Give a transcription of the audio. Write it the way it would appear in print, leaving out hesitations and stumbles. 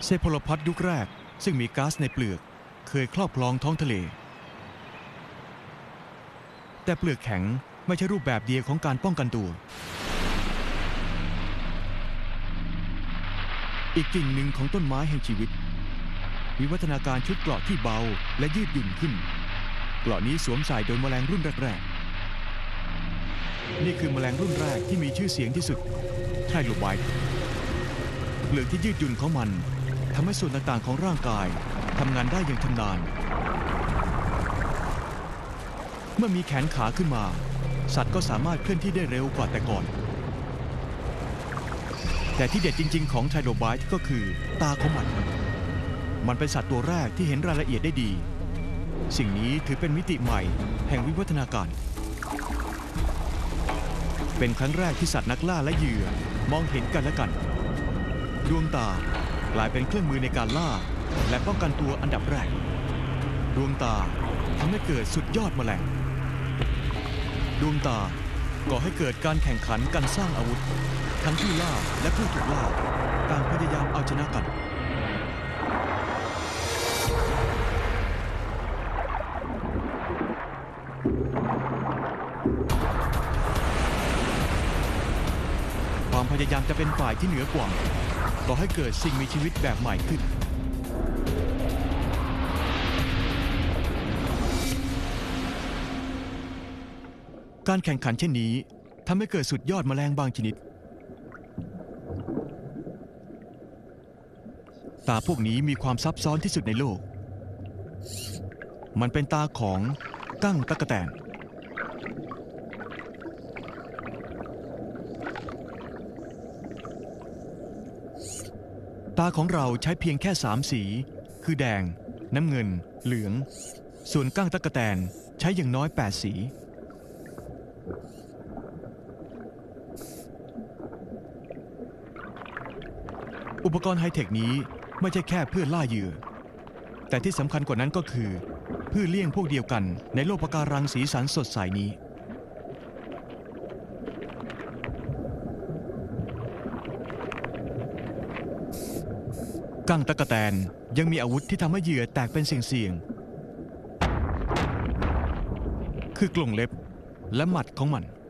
เซโฟโลพอดยุคแรกซึ่งมีก๊าซในเปลือกเคยครอบครองท้องทะเลแต่เปลือกแข็งไม่ใช่รูปแบบเดียวของการป้องกันตัวอีกกิ่งหนึ่งของต้นไม้แห่งชีวิตวิวัฒนาการชุดเกราะที่เบาและยืดหยุ่นขึ้นเกราะนี้สวมใส่โดยแมลงรุ่นแรกๆนี่คือแมลงรุ่นแรกที่มีชื่อเสียงที่สุดไทรโลไบต์เปลือกที่ยืดหยุ่นของมันทำให้ส่วนต่างๆของร่างกายทำงานได้อย่างชำนาญเมื่อมีแขนขาขึ้นมาสัตว์ก็สามารถเคลื่อนที่ได้เร็วกว่าแต่ก่อนแต่ที่เด็ดจริงๆของไทรโลไบต์ก็คือตาของมันเป็นสัตว์ตัวแรกที่เห็นรายละเอียดได้ดีสิ่งนี้ถือเป็นมิติใหม่แห่งวิวัฒนาการเป็นครั้งแรกที่สัตว์นักล่าและเหยื่อมองเห็นกันและกันดวงตากลายเป็นเครื่องมือในการล่าและป้องกันตัวอันดับแรกดวงตาทำให้เกิดสุดยอดแมลงดวงตาก่อให้เกิดการแข่งขันกันสร้างอาวุธทั้งผู้ล่าและผู้ถูกล่าต่างพยายามเอาชนะกันความพยายามจะเป็นฝ่ายที่เหนือกว่าก่อให้เกิดสิ่งมีชีวิตแบบใหม่ขึ้นการแข่งขันเช่นนี้ทำให้เกิดสุดยอดแมลงบางชนิดตาพวกนี้มีความซับซ้อนที่สุดในโลกมันเป็นตาของกั้งตั๊กแตนตาของเราใช้เพียงแค่3สีคือแดงน้ำเงินเหลืองส่วนกั้งตั๊กแตนใช้อย่างน้อย8สีอุปกรณ์ไฮเทคนี้ไม่ใช่แค่เพื่อล่าเหยื่อแต่ที่สำคัญกว่านั้นก็คือเพื่อเลี่ยงพวกเดียวกันในโลกปะการังสีสันสดใสนี้กั้งตั๊กแตนยังมีอาวุธที่ทำให้เหยื่อแตกเป็นเสี่ยงๆคือกรงเล็บและหมัดของมัน